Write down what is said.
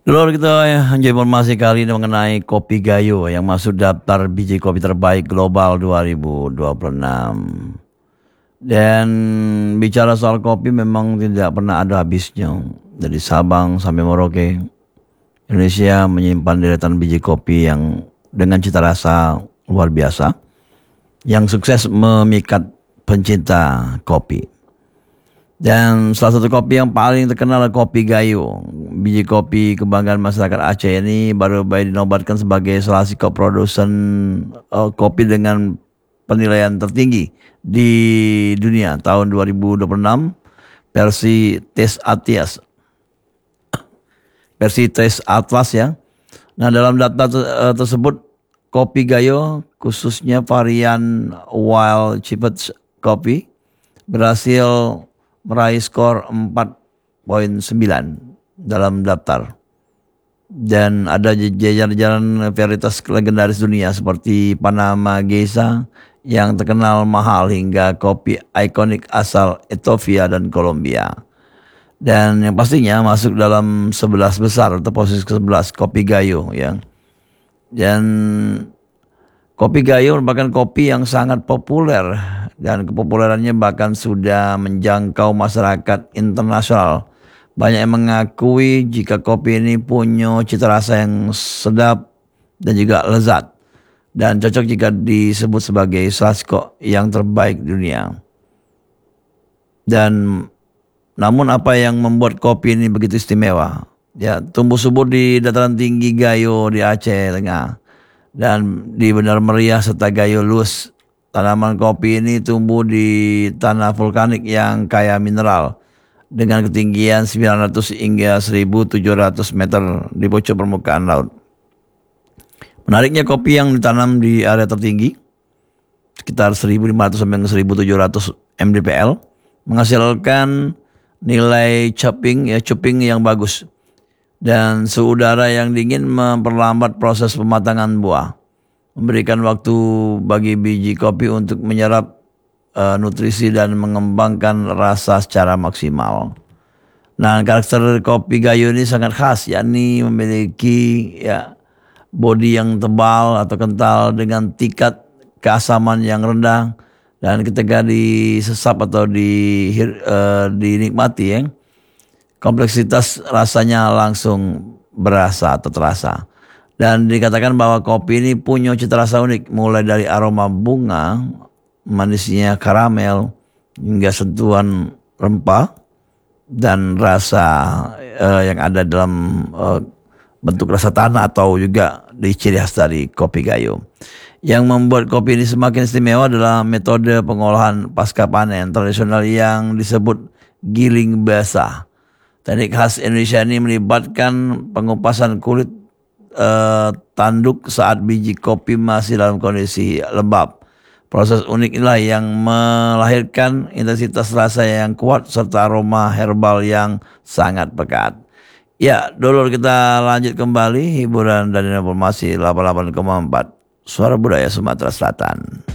Dulu kita informasi kali ini mengenai kopi Gayo yang masuk daftar biji kopi terbaik global 2026. Dan bicara soal kopi memang tidak pernah ada habisnya. Dari Sabang sampai Merauke, Indonesia menyimpan deretan biji kopi yang dengan cita rasa luar biasa, yang sukses memikat pencinta kopi. Dan salah satu kopi yang paling terkenal adalah kopi Gayo. Biji kopi kebanggaan masyarakat Aceh ini baru dinobatkan sebagai salah satu produsen kopi dengan penilaian tertinggi di dunia tahun 2026 versi Taste Atlas ya. Nah, dalam data tersebut kopi Gayo khususnya varian Wild Chipped Coffee berhasil meraih skor 4,9 dalam daftar. Dan ada jajaran varietas legendaris dunia seperti Panama Geisha yang terkenal mahal hingga kopi ikonik asal Ethiopia dan Kolombia. Dan yang pastinya masuk dalam 11 besar atau posisi ke-11 kopi Gayo ya. Dan kopi Gayo merupakan kopi yang sangat populer dan kepopulerannya bahkan sudah menjangkau masyarakat internasional. Banyak yang mengakui jika kopi ini punya cita rasa yang sedap dan juga lezat dan cocok jika disebut sebagai salah satu yang terbaik di dunia. Dan namun apa yang membuat kopi ini begitu istimewa? Ya, tumbuh subur di dataran tinggi Gayo di Aceh Tengah dan di Benar Meriah serta Gayo Luas. Tanaman kopi ini tumbuh di tanah vulkanik yang kaya mineral dengan ketinggian 900 hingga 1.700 meter di pucuk permukaan laut. Menariknya kopi yang ditanam di area tertinggi sekitar 1.500 sampai 1.700 mdpl menghasilkan nilai cupping yang bagus dan suhu udara yang dingin memperlambat proses pematangan buah, memberikan waktu bagi biji kopi untuk menyerap nutrisi dan mengembangkan rasa secara maksimal. Nah, karakter kopi Gayo ini sangat khas, yakni memiliki bodi yang tebal atau kental dengan tingkat keasaman yang rendah, dan ketika disesap atau dinikmati kompleksitas rasanya langsung berasa atau terasa. Dan dikatakan bahwa kopi ini punya cita rasa unik, mulai dari aroma bunga, manisnya karamel, hingga sentuhan rempah dan rasa yang ada dalam bentuk rasa tanah atau juga di ciri khas dari kopi Gayo. Yang membuat kopi ini semakin istimewa adalah metode pengolahan pasca panen tradisional yang disebut giling basah. Teknik khas Indonesia ini melibatkan pengupasan kulit tanduk saat biji kopi masih dalam kondisi lembab. Proses unik inilah yang melahirkan intensitas rasa yang kuat serta aroma herbal yang sangat pekat. Ya, dulu kita lanjut kembali hiburan dan informasi 88,4 Suara Budaya Sumatera Selatan.